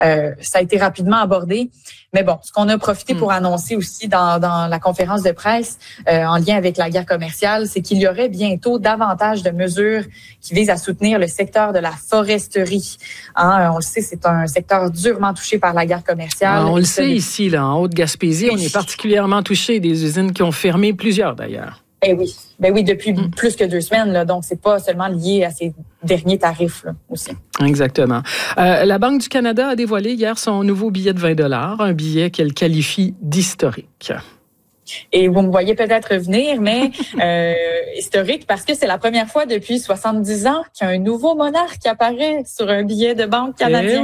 Ça a été rapidement abordé. Mais bon, ce qu'on a profité pour annoncer aussi dans la conférence de presse en lien avec la guerre commerciale, c'est qu'il y aurait bientôt davantage de mesures qui visent à soutenir le secteur de la foresterie. On le sait, c'est un secteur durement touché par la guerre commerciale. On le sait ici, là, en Haute-Gaspésie, on est particulièrement touché, des usines qui ont fermé, plusieurs d'ailleurs. Ben oui, depuis plus que 2 semaines, là, donc c'est pas seulement lié à ces derniers tarifs là, aussi. Exactement. La Banque du Canada a dévoilé hier son nouveau billet de 20 $, un billet qu'elle qualifie d'historique. Et vous me voyez peut-être venir, mais historique parce que c'est la première fois depuis 70 ans qu'il y a un nouveau monarque qui apparaît sur un billet de banque canadien.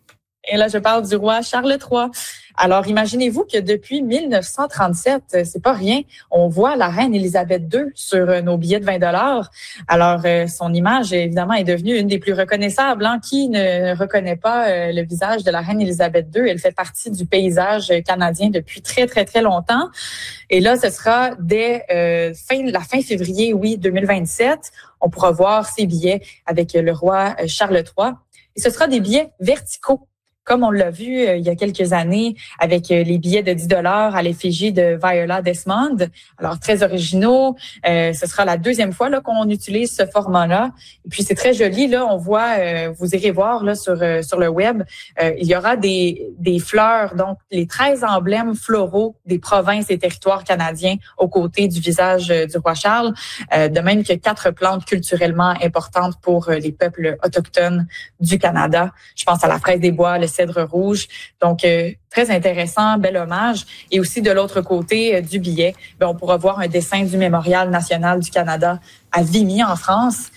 Et là, je parle du roi Charles III. Alors, imaginez-vous que depuis 1937, c'est pas rien, on voit la reine Élisabeth II sur nos billets de 20 $. Alors, son image, évidemment, est devenue une des plus reconnaissables. Qui ne reconnaît pas le visage de la reine Élisabeth II? Elle fait partie du paysage canadien depuis très, très, très longtemps. Et là, ce sera dès la fin février, 2027. On pourra voir ces billets avec le roi Charles III. Et ce sera des billets verticaux, comme on l'a vu il y a quelques années avec les billets de 10 $ à l'effigie de Viola Desmond. Alors, très originaux. Ce sera la 2e fois là, qu'on utilise ce format-là. Et puis, c'est très joli. Là, on voit, vous irez voir là sur le web, il y aura des fleurs, donc les 13 emblèmes floraux des provinces et territoires canadiens aux côtés du visage du roi Charles. De même que 4 plantes culturellement importantes pour les peuples autochtones du Canada. Je pense à la fraise des bois, le cèdre rouge. Donc, très intéressant, bel hommage. Et aussi, de l'autre côté du billet, on pourra voir un dessin du Mémorial national du Canada à Vimy, en France,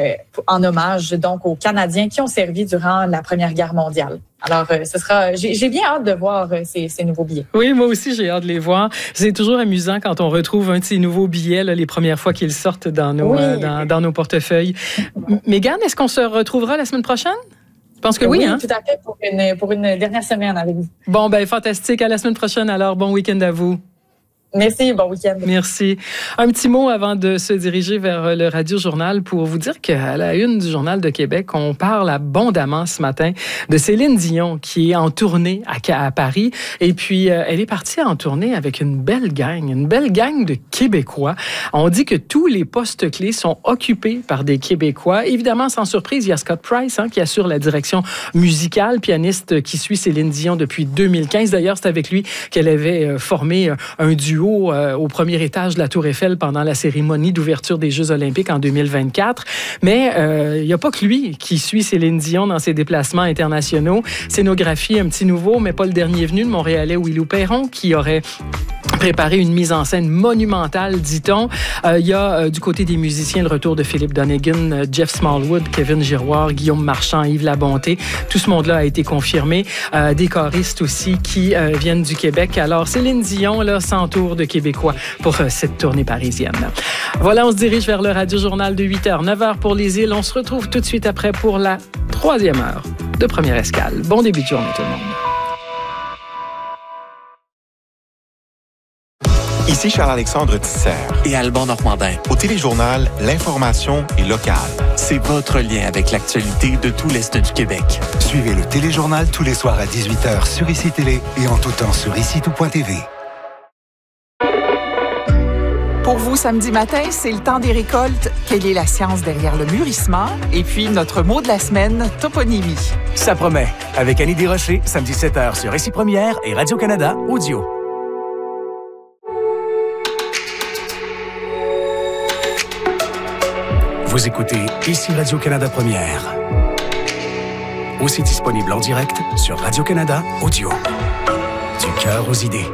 en hommage donc aux Canadiens qui ont servi durant la Première Guerre mondiale. Alors, ce sera. J'ai bien hâte de voir ces nouveaux billets. Oui, moi aussi, j'ai hâte de les voir. C'est toujours amusant quand on retrouve un de ces nouveaux billets, là, les premières fois qu'ils sortent dans nos, dans nos portefeuilles. Mégane, est-ce qu'on se retrouvera la semaine prochaine? Je pense que oui, hein? Tout à fait, pour une dernière semaine avec vous. Bon, fantastique. À la semaine prochaine, alors. Bon week-end à vous. Merci, bon week-end. Merci. Un petit mot avant de se diriger vers le Radio-Journal pour vous dire qu'à la une du Journal de Québec, on parle abondamment ce matin de Céline Dion qui est en tournée à Paris. Et puis, elle est partie en tournée avec une belle gang de Québécois. On dit que tous les postes clés sont occupés par des Québécois. Évidemment, sans surprise, il y a Scott Price qui assure la direction musicale, pianiste qui suit Céline Dion depuis 2015. D'ailleurs, c'est avec lui qu'elle avait formé un duo au premier étage de la Tour Eiffel pendant la cérémonie d'ouverture des Jeux olympiques en 2024. Mais il n'y a pas que lui qui suit Céline Dion dans ses déplacements internationaux. Scénographie, un petit nouveau, mais pas le dernier venu, de Montréalais Willou Perron, qui aurait préparé une mise en scène monumentale, dit-on. Il y a du côté des musiciens le retour de Philippe Donegan, Jeff Smallwood, Kevin Giroir, Guillaume Marchand, Yves Labonté. Tout ce monde-là a été confirmé. Des choristes aussi qui viennent du Québec. Alors, Céline Dion, là, s'entoure de Québécois pour cette tournée parisienne. Voilà, on se dirige vers le Radio-Journal de 8h, 9h pour les îles. On se retrouve tout de suite après pour la 3e heure de Première Escale. Bon début de journée, tout le monde. Ici Charles-Alexandre Tisser et Alban Normandin. Au Téléjournal, l'information est locale. C'est votre lien avec l'actualité de tout l'Est du Québec. Suivez le Téléjournal tous les soirs à 18h sur ICI Télé et en tout temps sur ICITout.tv. Pour vous, samedi matin, c'est le temps des récoltes. Quelle est la science derrière le mûrissement? Et puis, notre mot de la semaine, toponymie. Ça promet. Avec Annie Desrochers, samedi 7h sur ICI Première et Radio-Canada Audio. Vous écoutez ici Radio-Canada Première. Aussi disponible en direct sur Radio-Canada Audio. Du cœur aux idées.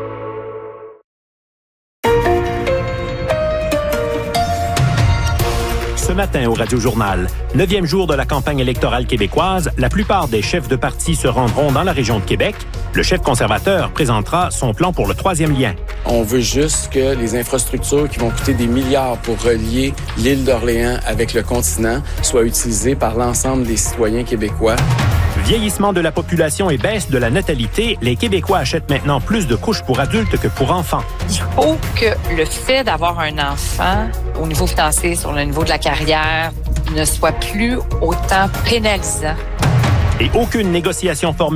Ce matin au Radio-Journal, 9e jour de la campagne électorale québécoise, la plupart des chefs de parti se rendront dans la région de Québec. Le chef conservateur présentera son plan pour le 3e lien. On veut juste que les infrastructures qui vont coûter des milliards pour relier l'île d'Orléans avec le continent soient utilisées par l'ensemble des citoyens québécois. Vieillissement de la population et baisse de la natalité, les Québécois achètent maintenant plus de couches pour adultes que pour enfants. Il faut que le fait d'avoir un enfant, au niveau financier, sur le niveau de la carrière, ne soit plus autant pénalisant. Et aucune négociation formelle